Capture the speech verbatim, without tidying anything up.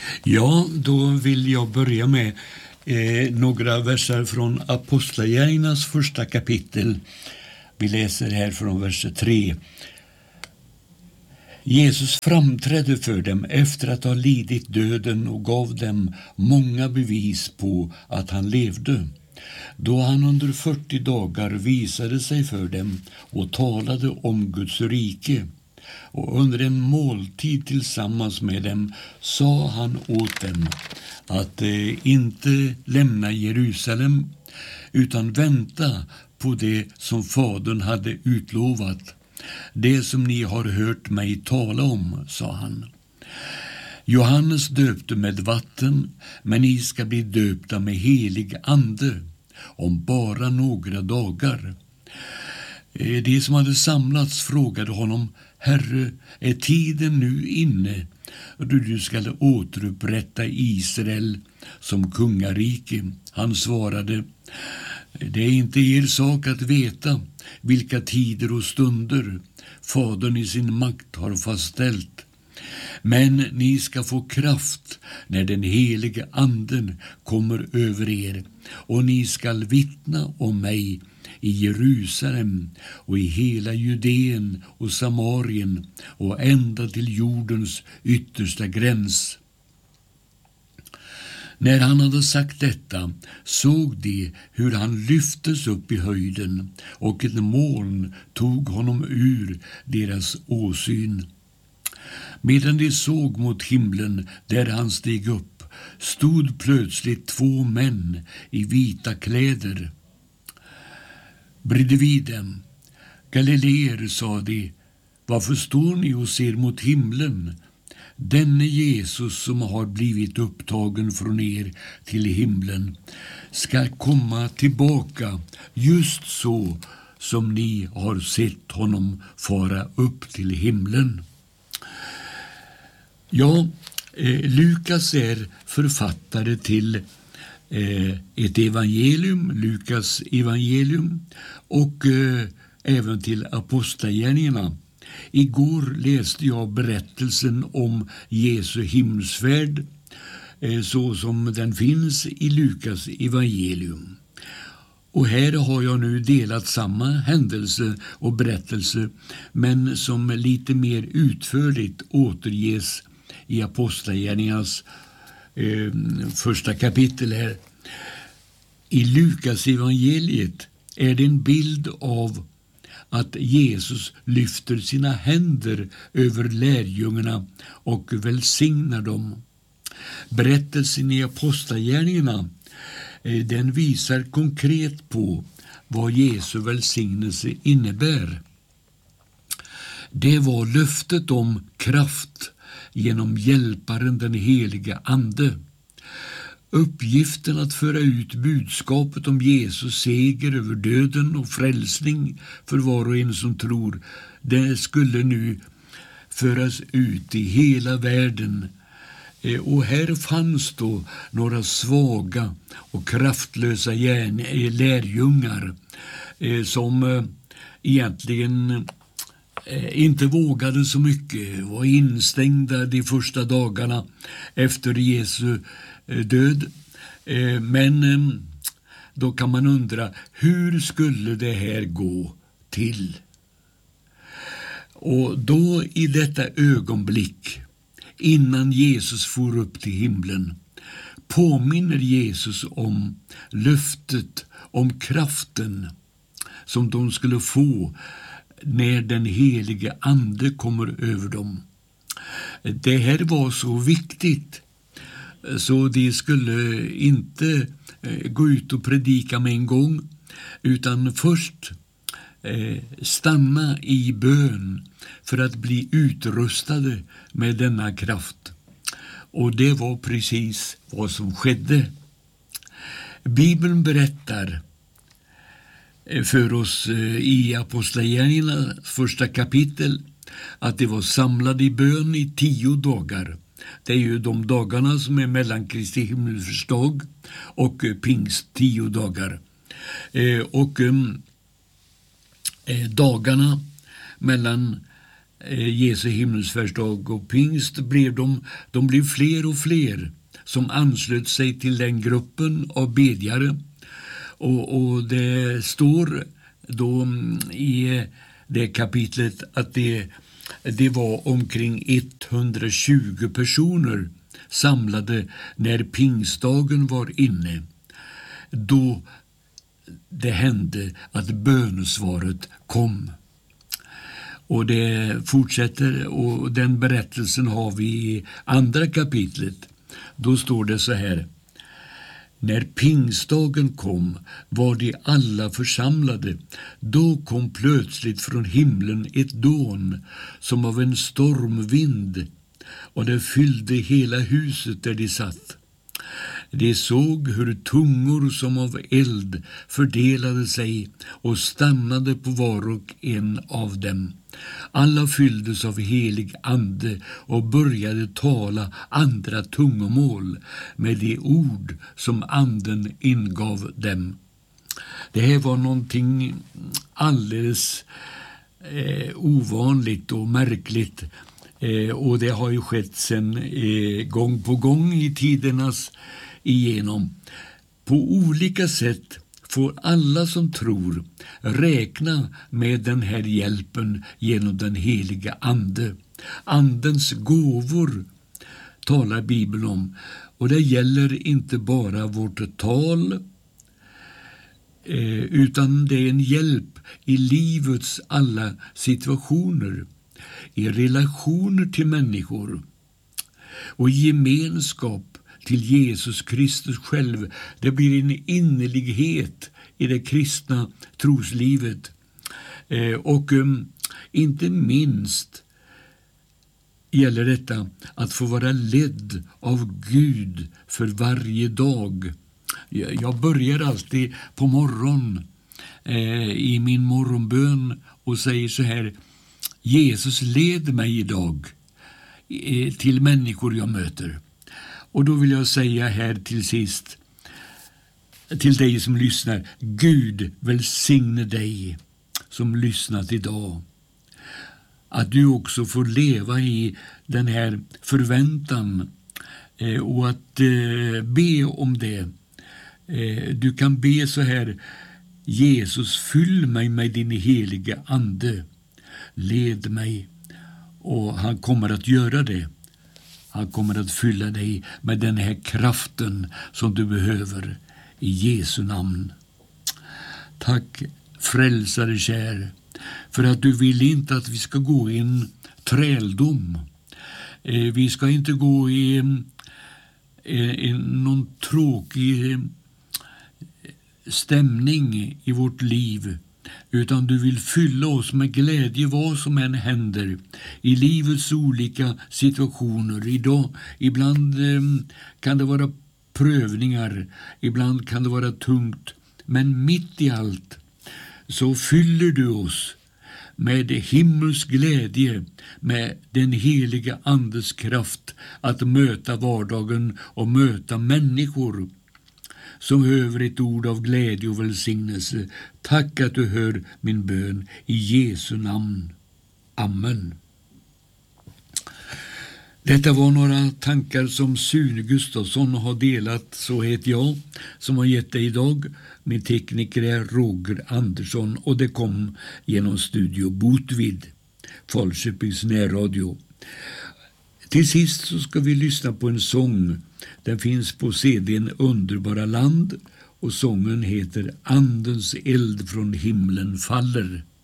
Ja, då vill jag börja med eh, några verser från Apostlagärningarnas första kapitel. Vi läser här från vers tre. Jesus framträdde för dem efter att ha lidit döden och gav dem många bevis på att han levde. Då han under fyrtio dagar visade sig för dem och talade om Guds rike. Och under en måltid tillsammans med dem sa han åt dem att eh, inte lämna Jerusalem utan vänta på det som Fadern hade utlovat. Det som ni har hört mig tala om, sa han. Johannes döpte med vatten, men ni ska bli döpta med helig ande om bara några dagar. De som hade samlats frågade honom: Herre, är tiden nu inne då du ska återupprätta Israel som kungarike? Han svarade: det är inte er sak att veta vilka tider och stunder Fadern i sin makt har fastställt. Men ni ska få kraft när den helige anden kommer över er, och ni skall vittna om mig i Jerusalem och i hela Judeen och Samarien och ända till jordens yttersta gräns. När han hade sagt detta såg de hur han lyftes upp i höjden, och ett moln tog honom ur deras åsyn. Medan de såg mot himlen där han steg upp, stod plötsligt två män i vita kläder bredvid dem. Galileer, sa de, varför står ni och ser mot himlen? Denne Jesus som har blivit upptagen från er till himlen ska komma tillbaka just så som ni har sett honom fara upp till himlen. Ja, eh, Lukas är författare till eh, ett evangelium, Lukas evangelium, och eh, även till Apostlagärningarna. Igår läste jag berättelsen om Jesu himmelsfärd eh, så som den finns i Lukas evangelium. Och här har jag nu delat samma händelse och berättelse, men som lite mer utförligt återges i Apostlagärningarnas eh, första kapitel här. I Lukas evangeliet är det en bild av att Jesus lyfter sina händer över lärjungarna och välsignar dem. Berättelsen i Apostlagärningarna, eh, den visar konkret på vad Jesu välsignelse innebär. Det var löftet om kraft genom hjälparen den heliga ande. Uppgiften att föra ut budskapet om Jesus seger över döden och frälsning för var och en som tror, det skulle nu föras ut i hela världen. Och här fanns då några svaga och kraftlösa lärjungar som egentligen inte vågade så mycket, var instängda de första dagarna efter Jesu död. Men då kan man undra, hur skulle det här gå till? Och då i detta ögonblick, innan Jesus for upp till himlen, påminner Jesus om löftet om kraften som de skulle få när den helige ande kommer över dem. Det här var så viktigt så de skulle inte gå ut och predika med en gång, utan först stanna i bön för att bli utrustade med denna kraft. Och det var precis vad som skedde. Bibeln berättar för oss i Apostlagärningarna första kapitel att de var samlade i bön i tio dagar. Det är ju de dagarna som är mellan Kristi himmelsfärdsdag och pingst, tio dagar. Eh, och eh, dagarna mellan Jesu himmelsfärdsdag och pingst blev de, de blev fler och fler som anslöt sig till den gruppen av bedjare. Och, och det står då i det kapitlet att det, det var omkring etthundratjugo personer samlade när pingstdagen var inne. Då det hände att bönesvaret kom. Och det fortsätter, och den berättelsen har vi i andra kapitlet. Då står det så här: när pingstdagen kom var de alla församlade. Då kom plötsligt från himlen ett dån som av en stormvind, och det fyllde hela huset där de satt. De såg hur tungor som av eld fördelade sig och stannade på var och en av dem. Alla fylldes av helig ande och började tala andra tungomål med de ord som anden ingav dem. Det här var någonting alldeles eh, ovanligt och märkligt. Eh, och det har ju skett sedan eh, gång på gång i tidernas igenom. På olika sätt får alla som tror räkna med den här hjälpen genom den heliga ande. Andens gåvor talar Bibeln om, och det gäller inte bara vårt tal, eh, utan det är en hjälp i livets alla situationer, i relationer till människor och gemenskap till Jesus Kristus själv. Det blir en innerlighet i det kristna troslivet. Eh, och um, inte minst gäller detta att få vara ledd av Gud för varje dag. Jag börjar alltid på morgon eh, i min morgonbön och säger så här: Jesus, led mig idag eh, till människor jag möter. Och då vill jag säga här till sist till dig som lyssnar: Gud välsigne dig som lyssnat idag. Att du också får leva i den här förväntan eh, och att eh, be om det. Eh, du kan be så här: Jesus, fyll mig med din heliga ande. Led mig. Och han kommer att göra det. Han kommer att fylla dig med den här kraften som du behöver i Jesu namn. Tack, frälsare kär, för att du vill inte att vi ska gå i en träldom. Eh, vi ska inte gå i eh, någon tråkig stämning i vårt liv, utan du vill fylla oss med glädje vad som än händer i livets olika situationer. Idag, ibland eh, kan det vara prövningar, ibland kan det vara tungt, men mitt i allt så fyller du oss med himmelsk glädje, med den heliga andes kraft att möta vardagen och möta människor som behöver ett ord av glädje och välsignelse. Tack att du hör min bön i Jesu namn. Amen. Detta var några tankar som Sune Gustafsson har delat. Så heter jag som har gett dig idag. Min tekniker är Roger Andersson och det kom genom Studio Botvid, Falköpings närradio. Till sist så ska vi lyssna på en sång. Den finns på C D:n Underbara land och sången heter Andens eld från himlen faller.